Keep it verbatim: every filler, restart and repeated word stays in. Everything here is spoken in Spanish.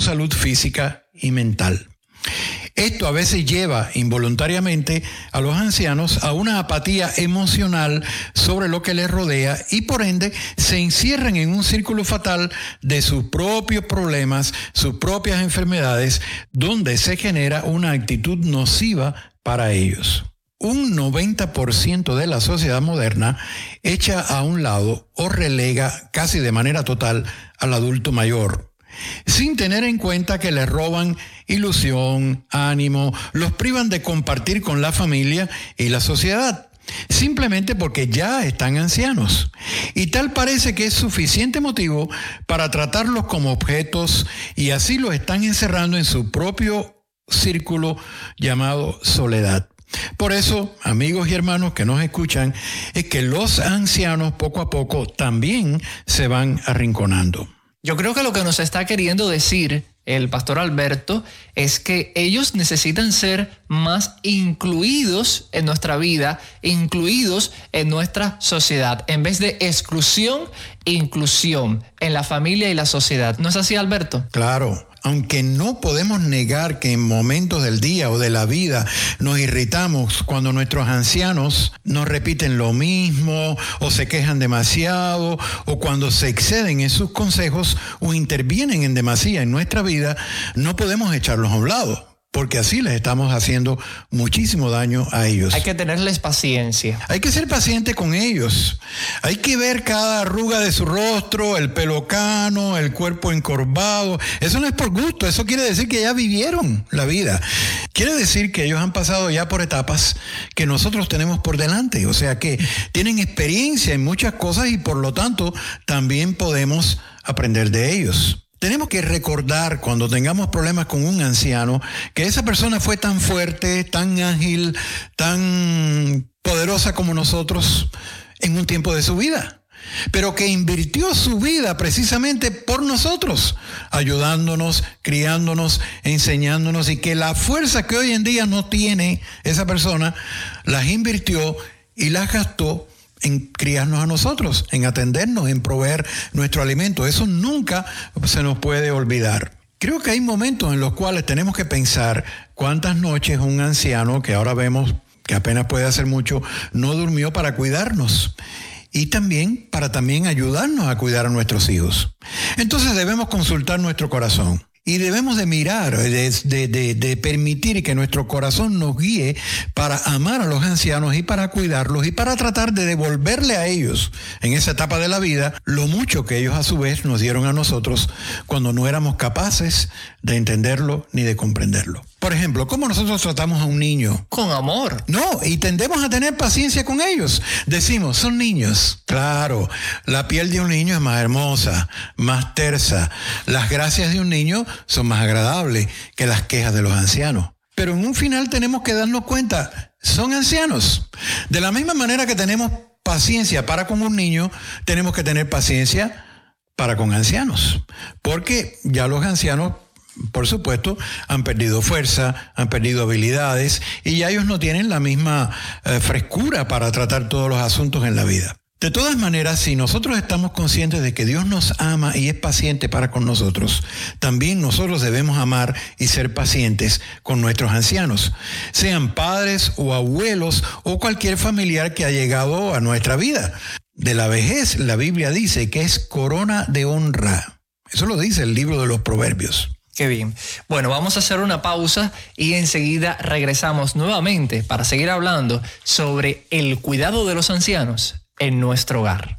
salud física y mental. Esto a veces lleva involuntariamente a los ancianos a una apatía emocional sobre lo que les rodea y por ende se encierran en un círculo fatal de sus propios problemas, sus propias enfermedades, donde se genera una actitud nociva para ellos. Un noventa por ciento de la sociedad moderna echa a un lado o relega casi de manera total al adulto mayor, sin tener en cuenta que les roban ilusión, ánimo, los privan de compartir con la familia y la sociedad, simplemente porque ya están ancianos. Y tal parece que es suficiente motivo para tratarlos como objetos y así los están encerrando en su propio círculo llamado soledad. Por eso, amigos y hermanos que nos escuchan, es que los ancianos poco a poco también se van arrinconando. Yo creo que lo que nos está queriendo decir el pastor Alberto es que ellos necesitan ser más incluidos en nuestra vida, incluidos en nuestra sociedad, en vez de exclusión, inclusión en la familia y la sociedad. ¿No es así, Alberto? Claro. Aunque no podemos negar que en momentos del día o de la vida nos irritamos cuando nuestros ancianos nos repiten lo mismo o se quejan demasiado o cuando se exceden en sus consejos o intervienen en demasía en nuestra vida, no podemos echarlos a un lado, porque así les estamos haciendo muchísimo daño a ellos. Hay que tenerles paciencia. Hay que ser paciente con ellos. Hay que ver cada arruga de su rostro, el pelo cano, el cuerpo encorvado. Eso no es por gusto, eso quiere decir que ya vivieron la vida. Quiere decir que ellos han pasado ya por etapas que nosotros tenemos por delante. O sea que tienen experiencia en muchas cosas y por lo tanto también podemos aprender de ellos. Tenemos que recordar cuando tengamos problemas con un anciano que esa persona fue tan fuerte, tan ágil, tan poderosa como nosotros en un tiempo de su vida, pero que invirtió su vida precisamente por nosotros, ayudándonos, criándonos, enseñándonos y que la fuerza que hoy en día no tiene esa persona, las invirtió y las gastó en criarnos a nosotros, en atendernos, en proveer nuestro alimento. Eso nunca se nos puede olvidar. Creo que hay momentos en los cuales tenemos que pensar cuántas noches un anciano, que ahora vemos que apenas puede hacer mucho, no durmió para cuidarnos y también para también ayudarnos a cuidar a nuestros hijos. Entonces debemos consultar nuestro corazón. Y debemos de mirar, de, de, de, de permitir que nuestro corazón nos guíe para amar a los ancianos y para cuidarlos y para tratar de devolverle a ellos en esa etapa de la vida lo mucho que ellos a su vez nos dieron a nosotros cuando no éramos capaces de entenderlo ni de comprenderlo. Por ejemplo, ¿cómo nosotros tratamos a un niño? Con amor. No, y tendemos a tener paciencia con ellos. Decimos, son niños. Claro, la piel de un niño es más hermosa, más tersa. Las gracias de un niño son más agradables que las quejas de los ancianos. Pero en un final tenemos que darnos cuenta, son ancianos. De la misma manera que tenemos paciencia para con un niño, tenemos que tener paciencia para con ancianos. Porque ya los ancianos, por supuesto, han perdido fuerza, han perdido habilidades y ya ellos no tienen la misma eh, frescura para tratar todos los asuntos en la vida. De todas maneras, si nosotros estamos conscientes de que Dios nos ama y es paciente para con nosotros, también nosotros debemos amar y ser pacientes con nuestros ancianos, sean padres o abuelos o cualquier familiar que ha llegado a nuestra vida. De la vejez, la Biblia dice que es corona de honra. Eso lo dice el libro de los Proverbios. Qué bien. Bueno, vamos a hacer una pausa y enseguida regresamos nuevamente para seguir hablando sobre el cuidado de los ancianos en nuestro hogar.